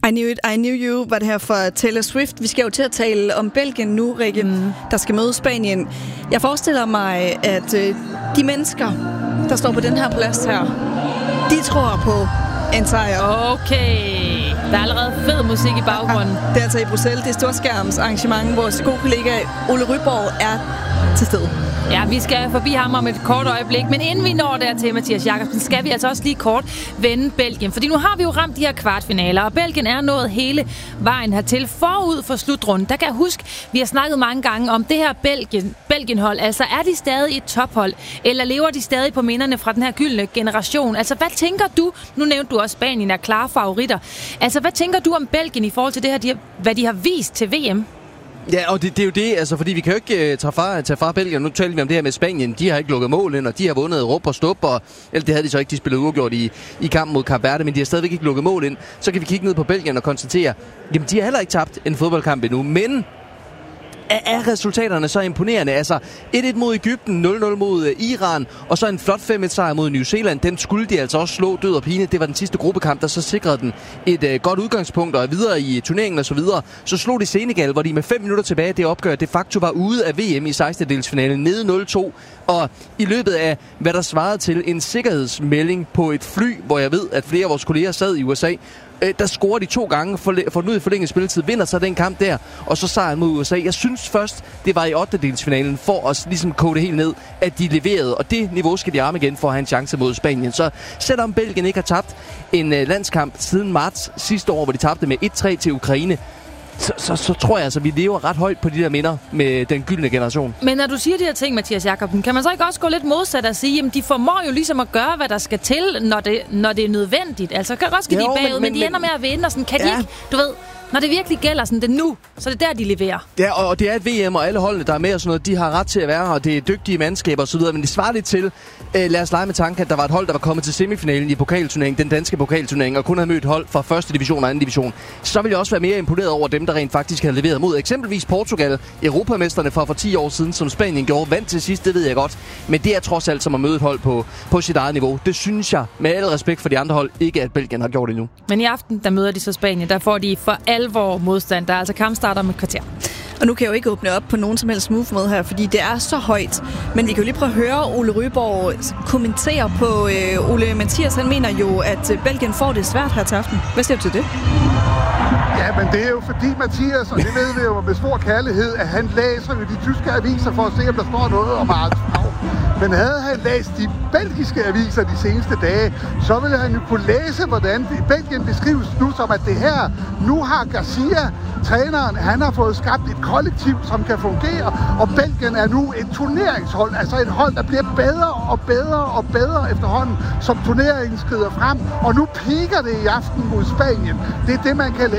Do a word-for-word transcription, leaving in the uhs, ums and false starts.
I Knew It, I Knew You var det her for Taylor Swift. Vi skal jo til at tale om Belgien nu, Rikke, mm. der skal møde Spanien. Jeg forestiller mig, at øh, de mennesker, der står på den her plads her, de tror på en sejr. Okay. Der er allerede fed musik i baggrunden. Ja, det er altså i Bruxelles. Det er storskærms arrangement. Vores gode kollega Ole Ryborg er til stede. Ja, vi skal forbi ham om et kort øjeblik. Men inden vi når dertil, Mathias Jakobsen, skal vi altså også lige kort vende Belgien. Fordi nu har vi jo ramt de her kvartfinaler, og Belgien er nået hele vejen hertil forud for slutrunden. Der kan jeg huske, vi har snakket mange gange om det her Belgien, Belgien-hold. Altså, er de stadig et tophold? Eller lever de stadig på minderne fra den her gyldne generation? Altså, hvad tænker du? Nu nævnte du også, Spanien er klare favoritter. Altså, hvad tænker du om Belgien i forhold til det her, de har, hvad de har vist til V M? Ja, og det, det er jo det, altså, fordi vi kan jo ikke uh, tage, fra, tage fra Belgien. Nu taler vi om det her med Spanien. De har ikke lukket mål ind, og de har vundet råb og stup, og eller det havde de så ikke, de spillede uafgjort i, i kampen mod Cape Verde, men de har stadigvæk ikke lukket mål ind. Så kan vi kigge ned på Belgien og konstatere, jamen de har heller ikke tabt en fodboldkamp endnu, men er resultaterne så imponerende? Altså et-et mod Egypten, nul-nul mod Iran, og så en flot fem-et sejr mod New Zealand. Den skulle de altså også slå død og pine. Det var den sidste gruppekamp, der så sikrede den et uh, godt udgangspunkt og videre i turneringen og så videre. Så slog de Senegal, hvor de med fem minutter tilbage det opgør de facto var ude af V M i sekstendedelsfinalen, nede nul-to. Og i løbet af, hvad der svarede til en sikkerhedsmelding på et fly, hvor jeg ved, at flere af vores kolleger sad i U S A, der scorer de to gange, får den ud i forlænget spilletid, vinder så den kamp der, og så sejren mod U S A. Jeg synes først, det var i ottendedelsfinalen, for at ligesom koge det helt ned, at de leverede, og det niveau skal de arme igen for at have en chance mod Spanien. Så selvom Belgien ikke har tabt en landskamp siden marts sidste år, hvor de tabte med et-tre til Ukraine, Så, så, så tror jeg altså, vi lever ret højt på de der minder med den gyldne generation. Men når du siger de her ting, Mathias Jakobsen, kan man så ikke også gå lidt modsat og sige, jamen de formår jo ligesom at gøre, hvad der skal til, når det, når det er nødvendigt. Altså, kan også give de bagud, men, men, men de ender med at vinde, og sådan kan ja. de ikke, du ved, når det virkelig gælder sådan det nu, så er det der, de leverer. Ja, og, og det er et V M, og alle holdene, der er med og sådan noget, de har ret til at være her, og det er dygtige mandskaber og så videre, men det svarer lidt til, øh, lad os lege med tanken, at der var et hold, der var kommet til semifinalen i pokalturneringen, den danske pokalturnering, og kun havde mødt hold fra første division og anden division. Så vil jeg også være mere imponeret over dem, der rent faktisk havde leveret mod eksempelvis Portugal, europamesterne fra for ti år siden, som Spanien gjorde, vandt til sidst, det ved jeg godt, men det er trods alt som at møde et hold på, på sit eget niveau. Det synes jeg, med al respekt for de andre hold, ikke at Belgien har gjort endnu. Men i aften, der møder de så Spanien, der får de for alvor modstand. Der er altså kampstarter med et kvarter. Og nu kan jeg jo ikke åbne op på nogen som helst move med her, fordi det er så højt. Men vi kan jo lige prøve at høre Ole Ryborg kommentere på øh, Ole Mathias. Han mener jo, at Belgien får det svært her til aften. Hvad siger du til det? Ja, men det er jo fordi Mathias, og det ved vi jo med stor kærlighed, at han læser jo de tyske aviser for at se, om der står noget om Arts Frau. Men havde han læst de belgiske aviser de seneste dage, så ville han jo kunne læse, hvordan Belgien beskrives nu som, at det her, nu har Garcia, træneren, han har fået skabt et kollektiv, som kan fungere, og Belgien er nu et turneringshold, altså et hold, der bliver bedre og bedre og bedre efterhånden, som turneringen skrider frem, og nu piker det i aften mod Spanien. Det er det, man kan